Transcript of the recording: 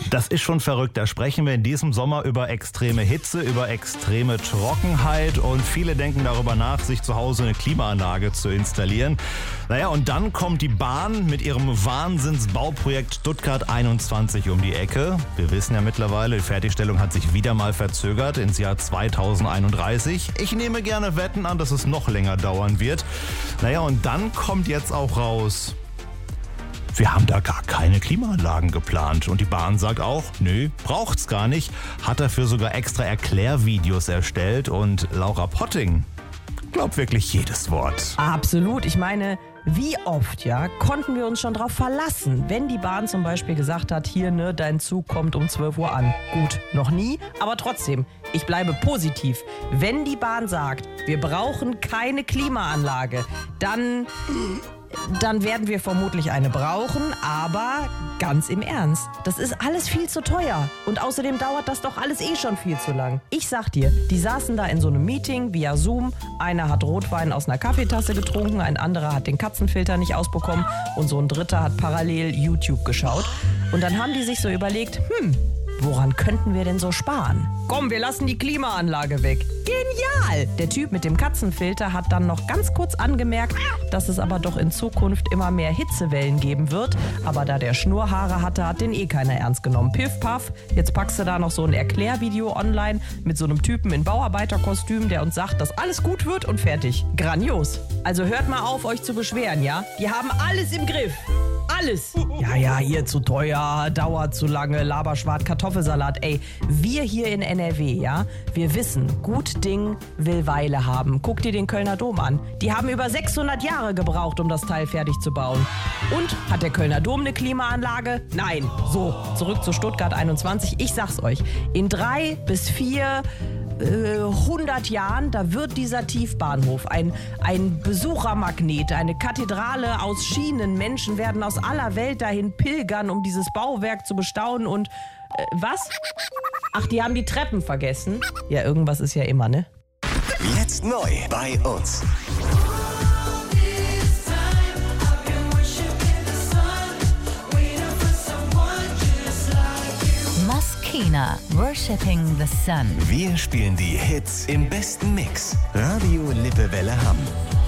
Das ist schon verrückt. Da sprechen wir in diesem Sommer über extreme Hitze, über extreme Trockenheit und viele denken darüber nach, sich zu Hause eine Klimaanlage zu installieren. Naja, und dann kommt die Bahn mit ihrem Wahnsinnsbauprojekt Stuttgart 21 um die Ecke. Wir wissen ja mittlerweile, die Fertigstellung hat sich wieder mal verzögert ins Jahr 2031. Ich nehme gerne Wetten an, dass es noch länger dauern wird. Naja, und dann kommt jetzt auch raus, wir haben da gar keine Klimaanlagen geplant. Und die Bahn sagt auch, nö, braucht's gar nicht. Hat dafür sogar extra Erklärvideos erstellt. Und Laura Potting glaubt wirklich jedes Wort. Absolut. Ich meine, wie oft, konnten wir uns schon darauf verlassen, wenn die Bahn zum Beispiel gesagt hat, hier, dein Zug kommt um 12 Uhr an. Gut, noch nie, aber trotzdem, ich bleibe positiv. Wenn die Bahn sagt, wir brauchen keine Klimaanlage, dann werden wir vermutlich eine brauchen, aber ganz im Ernst, das ist alles viel zu teuer. Und außerdem dauert das doch alles schon viel zu lang. Ich sag dir, die saßen da in so einem Meeting via Zoom. Einer hat Rotwein aus einer Kaffeetasse getrunken, ein anderer hat den Katzenfilter nicht ausbekommen und so ein dritter hat parallel YouTube geschaut. Und dann haben die sich so überlegt, woran könnten wir denn so sparen? Komm, wir lassen die Klimaanlage weg. Genial! Der Typ mit dem Katzenfilter hat dann noch ganz kurz angemerkt, dass es aber doch in Zukunft immer mehr Hitzewellen geben wird. Aber da der Schnurrhaare hatte, hat den keiner ernst genommen. Piff, paff, jetzt packst du da noch so ein Erklärvideo online mit so einem Typen in Bauarbeiterkostüm, der uns sagt, dass alles gut wird und fertig. Grandios. Also hört mal auf, euch zu beschweren, ja? Die haben alles im Griff. Alles. Ja, hier zu teuer, dauert zu lange, Laberschwart, Kartoffelsalat. Ey, wir hier in NRW, wir wissen, gut Ding will Weile haben. Guck dir den Kölner Dom an. Die haben über 600 Jahre gebraucht, um das Teil fertig zu bauen. Und, hat der Kölner Dom eine Klimaanlage? Nein. So, zurück zu Stuttgart 21. Ich sag's euch, in 3 bis 4 100 Jahren, da wird dieser Tiefbahnhof ein Besuchermagnet, eine Kathedrale aus Schienen. Menschen werden aus aller Welt dahin pilgern, um dieses Bauwerk zu bestaunen und was? Ach, die haben die Treppen vergessen. Ja, irgendwas ist ja immer, ne? Jetzt neu bei uns. Maskena, Worshipping the Sun. Wir spielen die Hits im besten Mix. Radio Lippewelle Hamm.